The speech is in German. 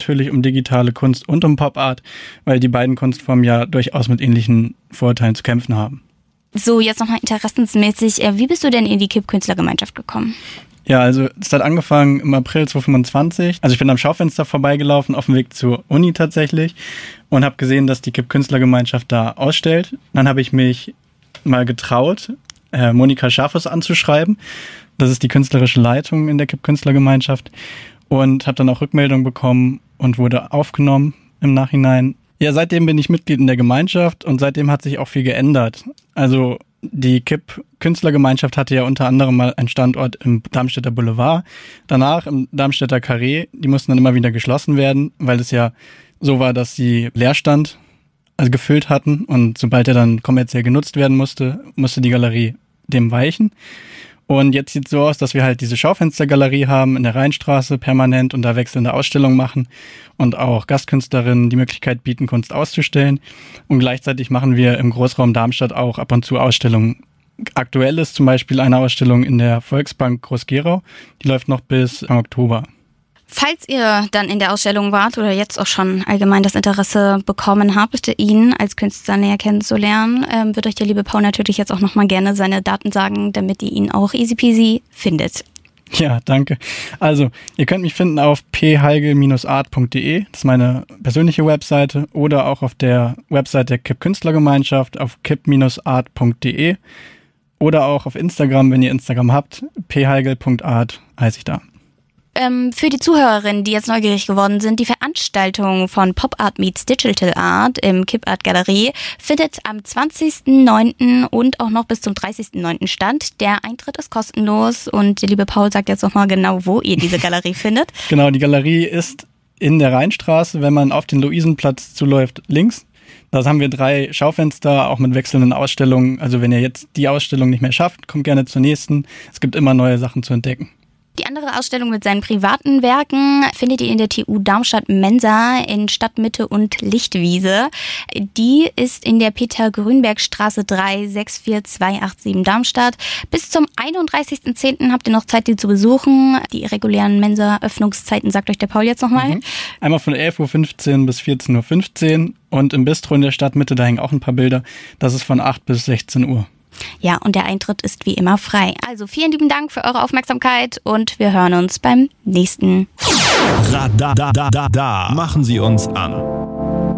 natürlich um digitale Kunst und um Pop Art, weil die beiden Kunstformen ja durchaus mit ähnlichen Vorurteilen zu kämpfen haben. So, jetzt nochmal interessensmäßig, wie bist du denn in die KIP-Künstlergemeinschaft gekommen? Ja, also es hat angefangen im April 2025. Also ich bin am Schaufenster vorbeigelaufen, auf dem Weg zur Uni tatsächlich, und habe gesehen, dass die KIP-Künstlergemeinschaft da ausstellt. Dann habe ich mich mal getraut, Monika Schafus anzuschreiben. Das ist die künstlerische Leitung in der KIP-Künstlergemeinschaft. Und habe dann auch Rückmeldung bekommen und wurde aufgenommen im Nachhinein. Ja, seitdem bin ich Mitglied in der Gemeinschaft und seitdem hat sich auch viel geändert. Also die KIP-Künstlergemeinschaft hatte ja unter anderem mal einen Standort im Darmstädter Boulevard, danach im Darmstädter Carré. Die mussten dann immer wieder geschlossen werden, weil es ja so war, dass sie Leerstand gefüllt hatten und sobald er dann kommerziell genutzt werden musste, musste die Galerie dem weichen. Und jetzt sieht es so aus, dass wir halt diese Schaufenstergalerie haben in der Rheinstraße permanent und da wechselnde Ausstellungen machen und auch Gastkünstlerinnen die Möglichkeit bieten, Kunst auszustellen. Und gleichzeitig machen wir im Großraum Darmstadt auch ab und zu Ausstellungen. Aktuell ist zum Beispiel eine Ausstellung in der Volksbank Groß-Gerau, die läuft noch bis Oktober. Falls ihr dann in der Ausstellung wart oder jetzt auch schon allgemein das Interesse bekommen habt, ihn als Künstler näher kennenzulernen, wird euch der liebe Paul natürlich jetzt auch nochmal gerne seine Daten sagen, damit ihr ihn auch easy peasy findet. Ja, danke. Also, ihr könnt mich finden auf pheigel-art.de, das ist meine persönliche Webseite, oder auch auf der Webseite der KIP-Künstlergemeinschaft auf kip-art.de oder auch auf Instagram, wenn ihr Instagram habt, pheigel.art heiße ich da. Für die Zuhörerinnen, die jetzt neugierig geworden sind, die Veranstaltung von Pop Art meets Digital Art im KIP Art Galerie findet am 20.09. und auch noch bis zum 30.09. statt. Der Eintritt ist kostenlos und der liebe Paul sagt jetzt nochmal genau, wo ihr diese Galerie findet. Genau, die Galerie ist in der Rheinstraße, wenn man auf den Luisenplatz zuläuft, links. Da haben wir 3 Schaufenster, auch mit wechselnden Ausstellungen. Also wenn ihr jetzt die Ausstellung nicht mehr schafft, kommt gerne zur nächsten. Es gibt immer neue Sachen zu entdecken. Die andere Ausstellung mit seinen privaten Werken findet ihr in der TU Darmstadt Mensa in Stadtmitte und Lichtwiese. Die ist in der Peter-Grünberg-Straße 3 64287 Darmstadt. Bis zum 31.10. habt ihr noch Zeit, die zu besuchen. Die irregulären Mensa-Öffnungszeiten sagt euch der Paul jetzt nochmal. Einmal von 11.15 Uhr bis 14.15 Uhr und im Bistro in der Stadtmitte, da hängen auch ein paar Bilder. Das ist von 8 bis 16 Uhr. Ja, und der Eintritt ist wie immer frei. Also vielen lieben Dank für eure Aufmerksamkeit und wir hören uns beim nächsten. Machen Sie uns an.